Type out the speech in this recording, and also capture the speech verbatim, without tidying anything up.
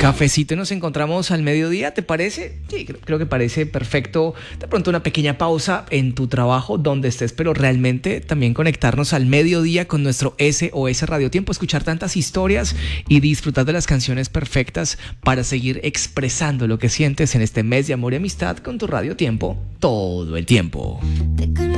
Cafecito y nos encontramos al mediodía, ¿te parece? Sí, creo, creo que parece perfecto. De pronto una pequeña pausa en tu trabajo, donde estés, pero realmente también conectarnos al mediodía con nuestro S O S Radio Tiempo, escuchar tantas historias y disfrutar de las canciones perfectas para seguir expresando lo que sientes en este mes de amor y amistad con tu Radio Tiempo todo el tiempo. Te